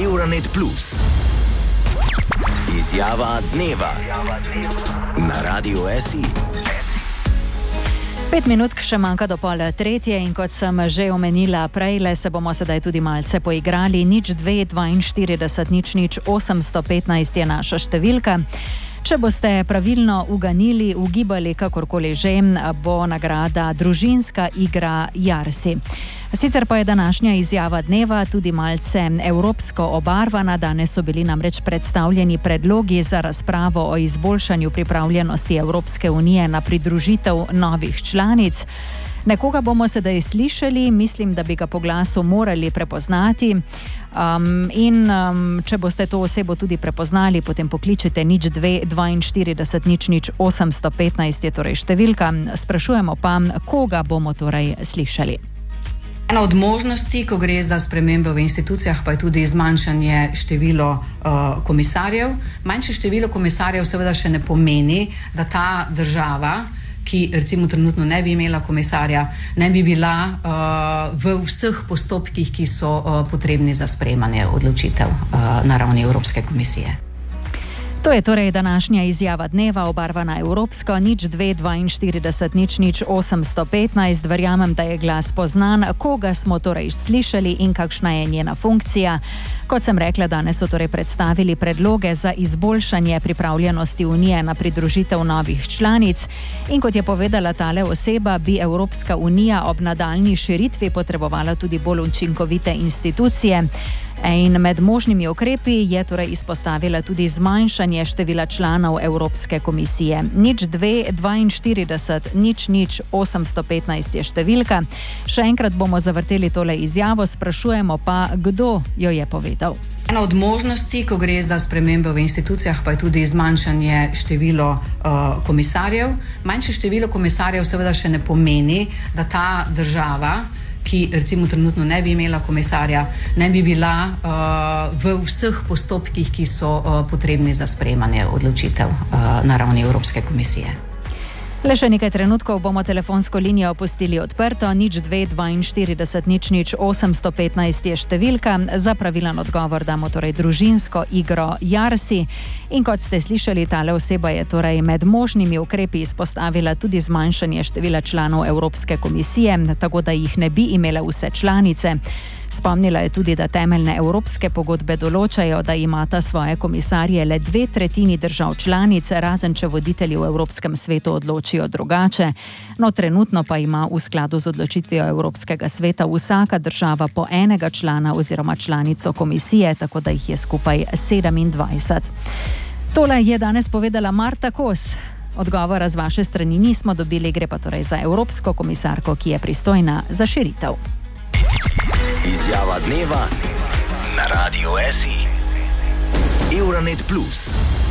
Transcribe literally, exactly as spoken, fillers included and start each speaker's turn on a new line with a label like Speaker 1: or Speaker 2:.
Speaker 1: Euronet Plus. Izjava dneva na Radiu S I.
Speaker 2: Pet minut še manjka do pol tretje in kot sem že omenila prejle, se bomo sedaj tudi malce poigrali. Nič dve dvainštirideset nič nič osemsto petnajst je naša številka. Če boste pravilno uganili, ugibali kakorkoli že, bo nagrada družinska igra Jarsi. Sicer pa je današnja izjava dneva tudi malce evropsko obarvana. Danes so bili namreč predstavljeni predlogi za razpravo o izboljšanju pripravljenosti Evropske unije na pridružitev novih članic. Nekoga bomo sedaj slišali, mislim, da bi ga po glasu morali prepoznati. Um, in um, če boste to osebo tudi prepoznali, potem pokličite nič dve dvainštirideset nič nič osemsto petnajst je torej številka. Sprašujemo pa, koga bomo torej slišali.
Speaker 3: Ena od možnosti, ko gre za spremembe v institucijah, pa je tudi zmanjšanje število uh, komisarjev. Manjše število komisarjev seveda še ne pomeni, da ta država, ki recimo trenutno ne bi imela komisarja, ne bi bila uh, v vseh postopkih, ki so uh, potrebni za sprejemanje odločitev uh, na ravni Evropske komisije.
Speaker 2: To je torej današnja izjava dneva, obarvana evropsko. Nič dve dvainštirideset nič nič osemsto petnajst. Verjamem, da je glas poznan. Koga smo torej slišali in kakšna je njena funkcija? Kot sem rekla, danes so torej predstavili predloge za izboljšanje pripravljenosti Unije na pridružitev novih članic. In kot je povedala tale oseba, bi Evropska unija ob nadaljnji širitvi potrebovala tudi bolj učinkovite institucije. In med možnimi ukrepi je torej izpostavila tudi zmanjšanje števila članov Evropske komisije. Nič dve dvainštirideset nič nič osemsto petnajst je številka. Še enkrat bomo zavrteli tole izjavo, sprašujemo pa, kdo jo je povedal.
Speaker 3: Ena od možnosti, ko gre za spremembe v institucijah, pa je tudi zmanjšanje število uh, komisarjev. Manjše število komisarjev seveda še ne pomeni, da ta država, ki recimo trenutno ne bi imela komisarja, ne bi bila uh, v vseh postopkih, ki so uh, potrebni za sprejemanje odločitev uh, na ravni Evropske komisije.
Speaker 2: Le še nekaj trenutkov bomo telefonsko linijo pustili odprto. Nič dve dvainštirideset nič nič osemsto petnajst je številka. Za pravilen odgovor damo torej družinsko igro Jarsi. In kot ste slišali, tale oseba je torej med možnimi ukrepi izpostavila tudi zmanjšanje števila članov Evropske komisije, tako da jih ne bi imele vse članice. Spomnila je tudi, da temeljne evropske pogodbe določajo, da imata svoje komisarje le dve tretjini držav članic, razen če voditelji v Evropskem svetu odločijo drugače. No, trenutno pa ima v skladu z odločitvijo Evropskega sveta vsaka država po enega člana oziroma članico komisije, tako da jih je skupaj sedemindvajset. Tole je danes povedala Marta Kos. Odgovora z vaše strani nismo dobili, gre pa torej za evropsko komisarko, ki je pristojna za širitev.
Speaker 1: Izjava dneva na Radiu S I. Euronet Plus.